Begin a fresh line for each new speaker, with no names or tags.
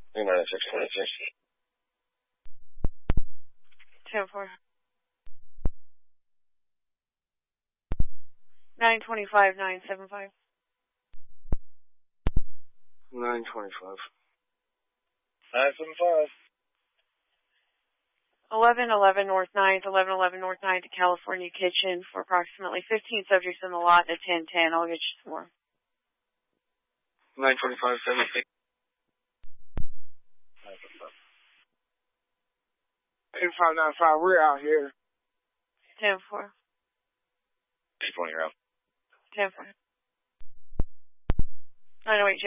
29626.
10-4. 925, 975.
925.
975.
1111 North 9th, 1111 North 9th to California Kitchen for approximately 15 subjects in the lot at 1010. I'll get you some more.
925, 76.
8595, we're out here.
10-4.
220, you're out.
10-4. 908